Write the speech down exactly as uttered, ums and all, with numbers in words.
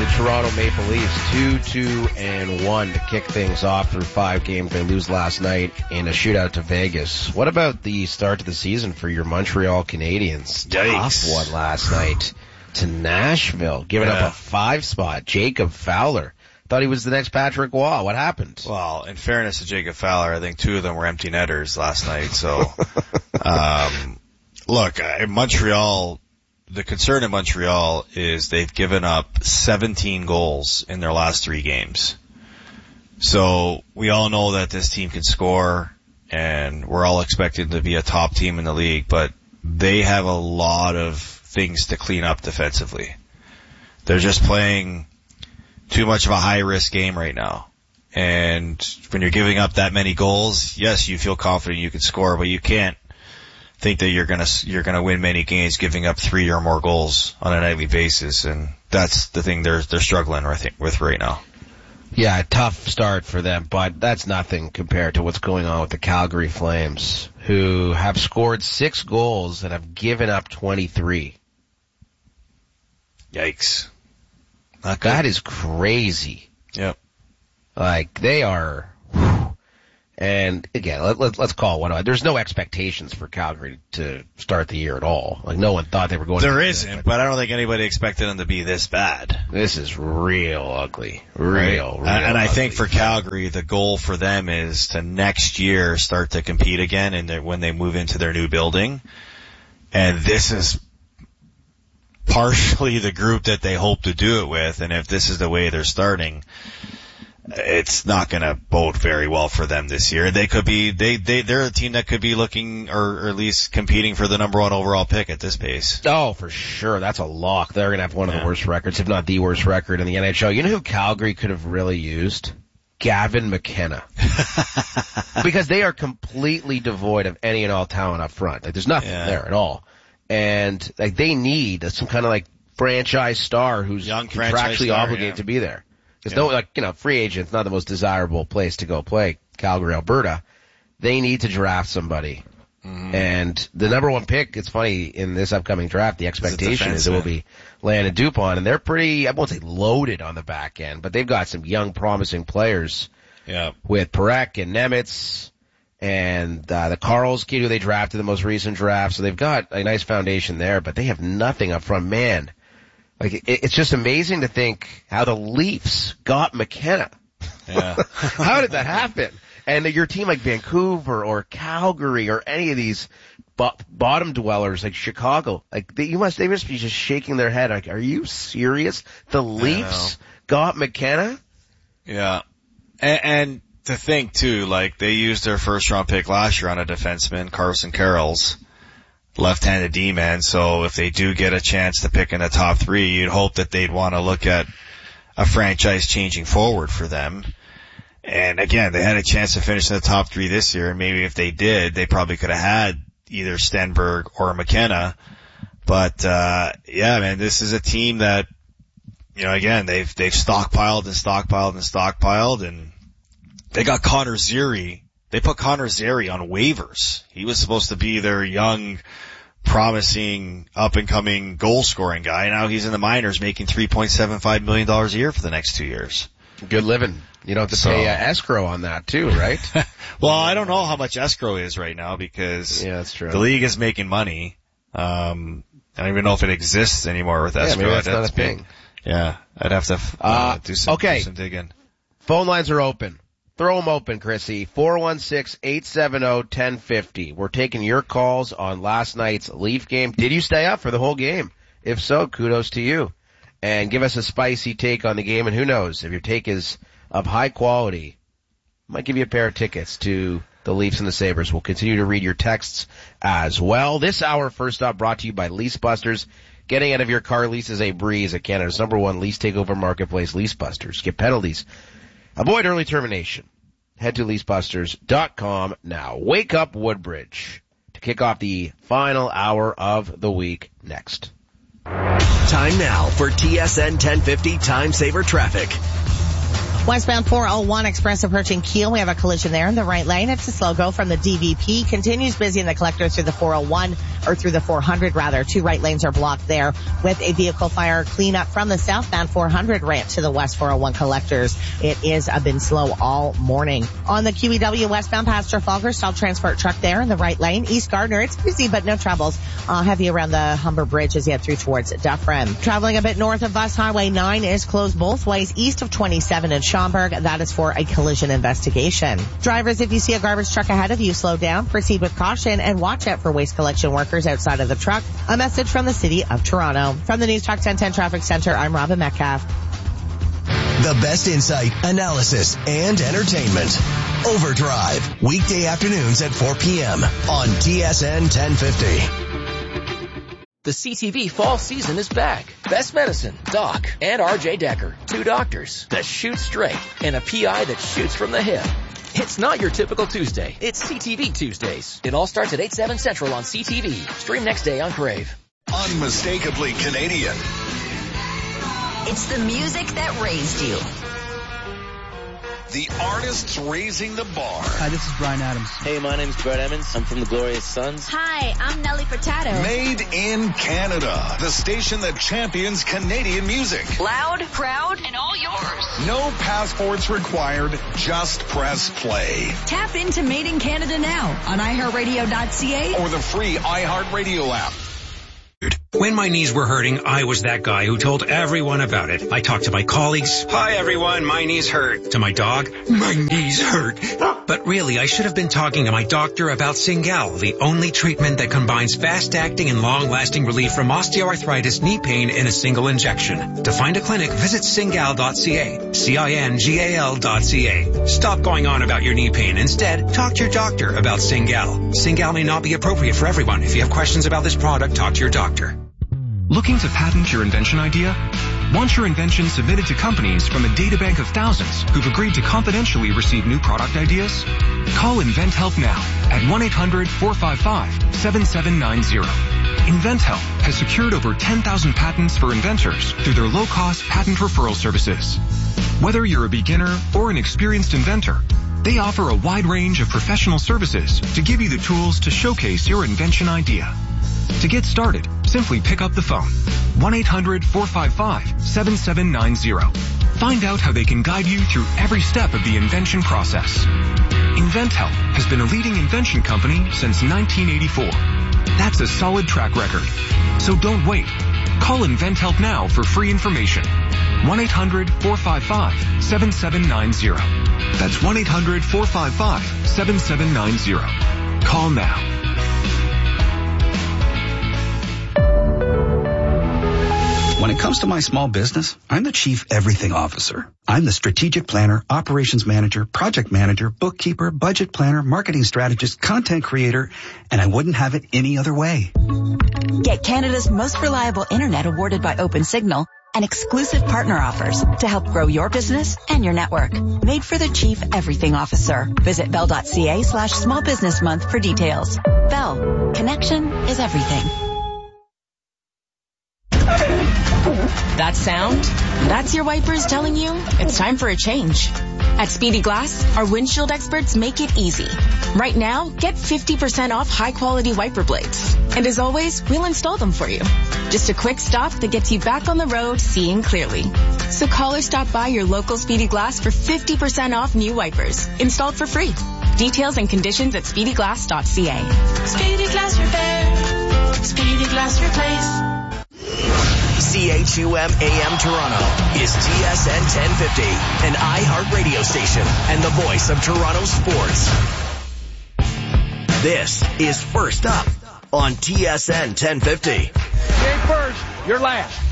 the Toronto Maple Leafs two, two, and one to kick things off through five games. They lose last night in a shootout to Vegas. What about the start to the season for your Montreal Canadiens? Yikes. Tough one last night to Nashville, giving yeah. up a five spot. Jacob Fowler. Thought he was the next Patrick Waugh. What happened? Well, in fairness to Jacob Fowler, I think two of them were empty netters last night. So, um, look, in Montreal, the concern in Montreal is they've given up seventeen goals in their last three games. So we all know that this team can score, and we're all expected to be a top team in the league, but they have a lot of things to clean up defensively. They're just playing too much of a high-risk game right now. And when you're giving up that many goals, yes, you feel confident you can score, but you can't think that you're gonna you're gonna win many games giving up three or more goals on a nightly basis, and that's the thing they're they're struggling I think with right now. Yeah, a tough start for them, but that's nothing compared to what's going on with the Calgary Flames, who have scored six goals and have given up twenty-three. Yikes. Not good. That is crazy. Yep. Like, they are, whew. And again, let, let, let's call it what. There's no expectations for Calgary to start the year at all. Like, no one thought they were going there to. There isn't, but, but I don't think anybody expected them to be this bad. This is real ugly. Real, right? real And, and I ugly. think for Calgary, the goal for them is to next year start to compete again and when they move into their new building. And this is partially the group that they hope to do it with, and if this is the way they're starting, it's not going to bode very well for them this year. They could be, they, they, they're a team that could be looking, or, or at least competing for the number one overall pick at this pace. Oh, for sure. That's a lock. They're going to have one of yeah. the worst records, if not the worst record in the N H L. You know who Calgary could have really used? Gavin McKenna. Because they are completely devoid of any and all talent up front. Like, there's nothing yeah. there at all. And like they need some kind of like franchise star who's Young contractually star, obligated yeah. to be there. Because yeah. no, like you know, free agent's not the most desirable place to go play. Calgary, Alberta. They need to draft somebody. Mm-hmm. And the number one pick, it's funny in this upcoming draft, the expectation is it will be Landon Dupont, and they're pretty, I won't say loaded on the back end, but they've got some young, promising players. Yeah. With Parekh and Nemitz. And, uh, the Carls kid who they drafted in the most recent draft. So they've got a nice foundation there, but they have nothing up front. Man, like, it, it's just amazing to think how the Leafs got McKenna. Yeah. How did that happen? And your team like Vancouver or Calgary or any of these bo- bottom dwellers like Chicago, like, they, you must, they must be just shaking their head. Like, are you serious? The Leafs got McKenna? Yeah. And, and, to think too, like they used their first round pick last year on a defenseman, Carson Carroll's left-handed D-man. So if they do get a chance to pick in the top three, you'd hope that they'd want to look at a franchise changing forward for them. And again, they had a chance to finish in the top three this year. And maybe if they did, they probably could have had either Stenberg or McKenna. But, uh, yeah, man, this is a team that, you know, again, they've, they've stockpiled and stockpiled and stockpiled, and they got Connor Zary. They put Connor Zary on waivers. He was supposed to be their young, promising, up-and-coming goal-scoring guy. Now he's in the minors making three point seven five million dollars a year for the next two years. Good living. You don't have to So, pay uh, escrow on that too, right? Well, I don't know how much escrow is right now because yeah, that's true. the league is making money. Um, I don't even know if it exists anymore with yeah, escrow. maybe that's I'd not have a to pay- thing. Yeah, I'd have to uh, Uh, do some, okay. do some digging. Phone lines are open. Throw them open, Chrissy. four one six, eight seven zero, one zero five zero. We're taking your calls on last night's Leaf game. Did you stay up for the whole game? If so, kudos to you. And give us a spicy take on the game. And who knows, if your take is of high quality, might give you a pair of tickets to the Leafs and the Sabres. We'll continue to read your texts as well. This hour, first up, brought to you by Lease Busters. Getting out of your car lease is a breeze at Canada's number one lease takeover marketplace, Lease Busters. Get penalties. Avoid early termination. Head to lease busters dot com now. Wake up Woodbridge to kick off the final hour of the week next. Time now for T S N ten fifty Time Saver Traffic. Westbound four oh one Express approaching Kiel. We have a collision there in the right lane. It's a slow go from the D V P. Continues busy in the collector through the four oh one. or through the four hundred rather. Two right lanes are blocked there with a vehicle fire cleanup from the southbound four hundred ramp to the west four oh one collectors. It is uh, been slow all morning. On the Q E W westbound past Trafalgar, stalled transport truck there in the right lane. East Gardner, it's busy but no troubles. Uh, heavy around the Humber Bridge as you head through towards Dufferin. Traveling a bit north of us, Highway nine is closed both ways east of twenty-seven in Schaumburg. That is for a collision investigation. Drivers, if you see a garbage truck ahead of you, slow down, proceed with caution, and watch out for waste collection workers outside of the truck. A message from the City of Toronto. From the News Talk ten ten Traffic Center, I'm Robin Metcalf. The best insight, analysis, and entertainment. Overdrive, weekday afternoons at four p.m. on T S N ten fifty. The C T V fall season is back. Best Medicine, Doc, and R J Decker. Two doctors that shoot straight and a P I that shoots from the hip. It's not your typical Tuesday. It's C T V Tuesdays. It all starts at eight, seven Central on C T V. Stream next day on Crave. Unmistakably Canadian. It's the music that raised you. The artists raising the bar. Hi, this is Bryan Adams. Hey, my name's Brett Emmons. I'm from the Glorious Sons. Hi, I'm Nelly Furtado. Made in Canada. The station that champions Canadian music. Loud, proud, and all yours. No passports required. Just press play. Tap into Made in Canada now on i heart radio dot c a or the free iHeartRadio app. When my knees were hurting, I was that guy who told everyone about it. I talked to my colleagues. Hi everyone, my knees hurt. To my dog, my knees hurt. But really, I should have been talking to my doctor about Cingal, the only treatment that combines fast-acting and long-lasting relief from osteoarthritis knee pain in a single injection. To find a clinic, visit cingal dot c a. C I N G A L dot C A. Stop going on about your knee pain. Instead, talk to your doctor about Cingal. Cingal may not be appropriate for everyone. If you have questions about this product, talk to your doctor. Looking to patent your invention idea? Want your invention submitted to companies from a databank of thousands who've agreed to confidentially receive new product ideas? Call InventHelp now at one eight hundred, four five five, seven seven nine zero. InventHelp has secured over ten thousand patents for inventors through their low-cost patent referral services. Whether you're a beginner or an experienced inventor, they offer a wide range of professional services to give you the tools to showcase your invention idea. To get started, simply pick up the phone. one eight hundred, four five five, seven seven nine zero. Find out how they can guide you through every step of the invention process. InventHelp has been a leading invention company since nineteen eighty-four. That's a solid track record. So don't wait. Call InventHelp now for free information. one eight hundred, four five five, seven seven nine zero. That's one eight hundred, four five five, seven seven nine zero. Call now. When it comes to my small business, I'm the Chief Everything Officer. I'm the strategic planner, operations manager, project manager, bookkeeper, budget planner, marketing strategist, content creator, and I wouldn't have it any other way. Get Canada's most reliable internet awarded by OpenSignal and exclusive partner offers to help grow your business and your network. Made for the Chief Everything Officer. Visit bell.ca slash small business month for details. Bell. Connection is everything. That sound? That's your wipers telling you it's time for a change. At Speedy Glass, our windshield experts make it easy. Right now, get fifty percent off high-quality wiper blades. And as always, we'll install them for you. Just a quick stop that gets you back on the road seeing clearly. So call or stop by your local Speedy Glass for fifty percent off new wipers, installed for free. Details and conditions at speedy glass dot c a. Speedy Glass Repair. Speedy Glass Replace. C H U M A M Toronto is T S N ten fifty, an iHeart radio station and the voice of Toronto sports. This is First Up on T S N ten fifty. You ain't first, you're last.